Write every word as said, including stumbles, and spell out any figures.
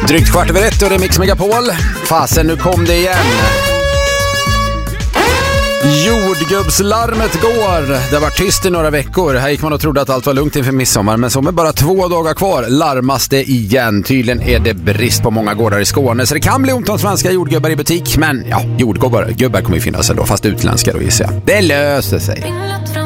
Drygt kvart över ett och det är Mix Megapol. Fasen, nu kom det igen. Jordgubbslarmet går. Det var tyst i några veckor. Här gick man och trodde att allt var lugnt inför midsommar. Men som är bara två dagar kvar larmas det igen. Tydligen är det brist på många gårdar i Skåne. Så det kan bli ont om svenska jordgubbar i butik. Men ja, jordgubbar gubbar kommer ju finnas ändå. Fast utländska då gissar jag. Det löser sig.